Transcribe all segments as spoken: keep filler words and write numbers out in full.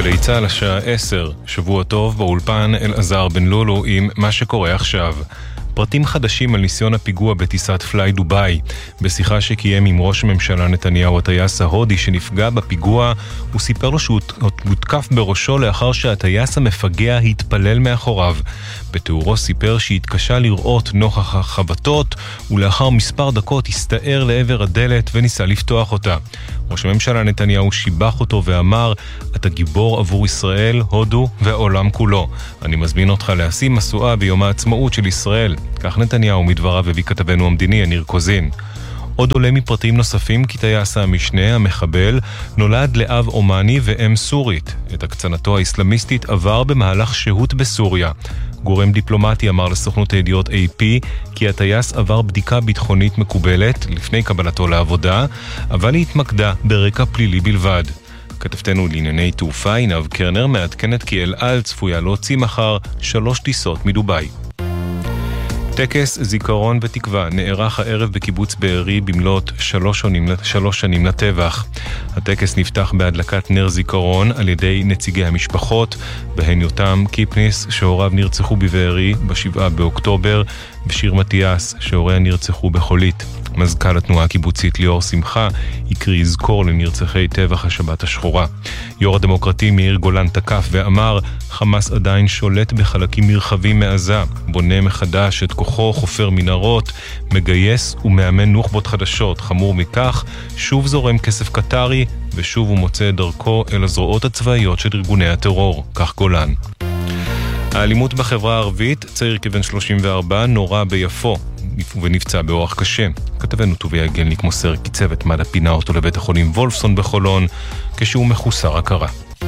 גלי צהל השעה עשר, שבוע טוב, באולפן אלעזר בן לולו עם מה שקורה עכשיו. פרטים חדשים על ניסיון הפיגוע בטיסת פליי דוביי. בשיחה שקיים עם ראש הממשלה נתניהו, הטייס ההודי שנפגע בפיגוע, הוא סיפר לו שהוא מותקף בראשו לאחר שהטייס המפגע התפלל מאחוריו. בתיאורו סיפר שהתקשה לראות נוכח החבטות, ולאחר מספר דקות הסתער לעבר הדלת וניסה לפתוח אותה. ראש הממשלה נתניהו שיבח אותו ואמר, אתה גיבור עבור ישראל, הודו והעולם כולו. אני מזמין אותך להשים מסועה ביום העצמאות של ישראל. כך נתניהו מדבריו הביא כתבנו המדיני יניר קוזין. עוד עולה מפרטים נוספים כי טייס המשנה, המחבל, נולד לאב אומני ואם סורית. את הקצנתו האסלאמיסטית עבר במהלך שהות בסוריה. גורם דיפלומטי אמר לסוכנות הידיעות איי פי כי הטייס עבר בדיקה ביטחונית מקובלת לפני קבלתו לעבודה, אבל היא התמקדה ברקע פלילי בלבד. כתבתנו לענייני תעופה עינב קרנר מעדכנת כי אל על צפויה להוציא מחר שלוש טיסות מדוביי. טקס זיכרון ותקווה נערך הערב בקיבוץ בארי במלאת שלוש שנים, שלוש שנים לטבח. הטקס נפתח בהדלקת נר זיכרון על ידי נציגי המשפחות, בהן יותם קיפניס שהוריו נרצחו בבארי בשבעה באוקטובר, ושיר מתיאס שהוריה נרצחו בחולית. מזכ"ל התנועה הקיבוצית ליאור שמחה הקריא זכור לנרצחי טבח השבת השחורה. יו"ר הדמוקרטי מאיר גולן תקף ואמר, חמאס עדיין שולט בחלקים מרחבים מעזה, בונה מחדש את כוחו, חופר מנהרות, מגייס ומאמן נוח'בות חדשות. חמור מכך, שוב זורם כסף קטרי ושוב הוא מוצא דרכו אל הזרועות הצבאיות של ארגוני הטרור. כך גולן. האלימות בחברה הערבית, צעיר כבן שלושים וארבע נורא ביפו ונפצע באורח קשה. כתבנו טוביה גלניק מוסר כי צוות מד"א פינה אותו לבית החולים וולפסון בחולון כשהוא מחוסר הכרה.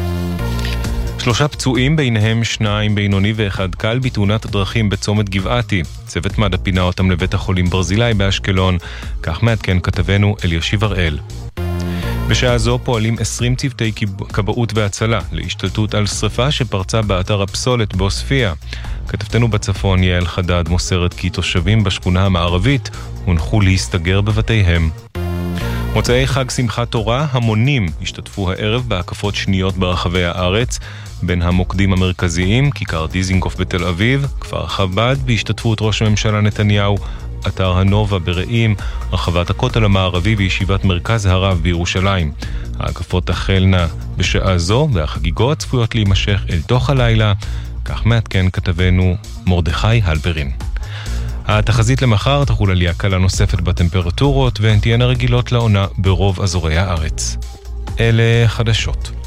שלושה פצועים, ביניהם שניים בינוני ואחד קל בתאונת דרכים בצומת גבעתי. צוות מד"א פינה אותם לבית החולים ברזילי באשקלון. כך מעדכן כתבנו אלישיב הראל. בשעה זו פועלים עשרים צוותי כבאות והצלה להשתלטות על שריפה שפרצה באתר הפסולת בעוספיה. כתבתנו בצפון יעל חדד מוסרת כי תושבים בשכונה המערבית הונחו להסתגר בבתיהם. מוצאי חג שמחת תורה, המונים השתתפו הערב בהקפות שניות ברחבי הארץ, בין המוקדים המרכזיים, כיכר דיזינגוף בתל אביב, כפר חב"ד, בהשתתפות ראש הממשלה נתניהו, אתר הנובה ברעים, רחבת הכותל המערבי וישיבת מרכז הרב בירושלים. ההקפות החלנה בשעה זו והחגיגות צפויות להימשך אל תוך הלילה, כך מעדכן כתבנו מרדכי הלפרין. התחזית למחר תחול עלייה קלה נוספת בטמפרטורות והן תהיינה רגילות לעונה ברוב אזורי הארץ. אלה חדשות.